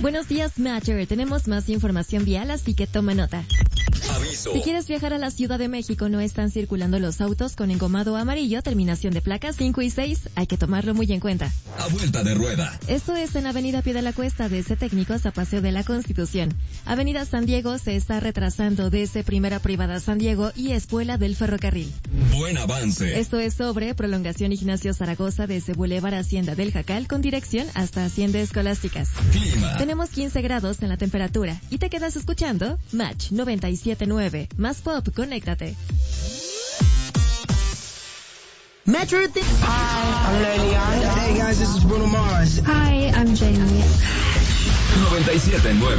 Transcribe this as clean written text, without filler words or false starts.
Buenos días, Matcher. Tenemos más información vial, así que toma nota. Aviso. Si quieres viajar a la Ciudad de México, no están circulando los autos con engomado amarillo, terminación de placas 5 y 6. Hay que tomarlo muy en cuenta. A vuelta de rueda. Esto es en Avenida Pie de la Cuesta, desde Técnicos a Paseo de la Constitución. Avenida San Diego se está retrasando desde Primera Privada San Diego y Espuela del Ferrocarril. Buen avance. Esto es sobre Prolongación Ignacio Zaragoza desde Boulevard Hacienda del Jacal con dirección hasta Hacienda Escolásticas. Clima. Tenemos 15 grados en la temperatura y te quedas escuchando Match 97.9. Más pop, conéctate. Metro Hi, I'm Lelian. Hey guys, this is Bruno Mars. Hi, I'm Jamie. 97.9.